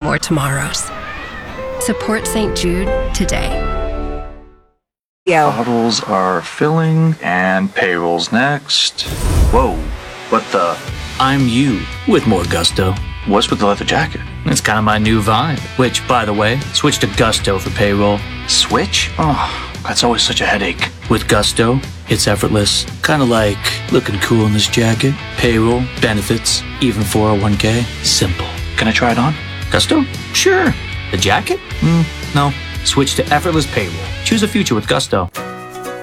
more tomorrows. Support St. Jude today. Bottles are filling and payroll's next. Whoa, what the? I'm you with more gusto. What's with the leather jacket? It's kind of my new vibe. Which, by the way, switch to Gusto for payroll. Switch? Oh, that's always such a headache. With Gusto, it's effortless. Kind of like looking cool in this jacket. Payroll, benefits, even 401k. Simple. Can I try it on? Gusto? Sure. The jacket? No. Switch to effortless payroll. Choose a future with Gusto.